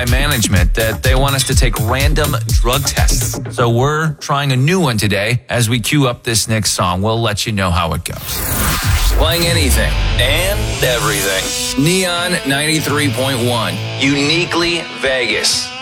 by management that they want us to take random drug tests. So we're trying a new one today as we queue up this next song. We'll let you know how it goes. Playing anything and everything. Neon 93.1. Uniquely Vegas.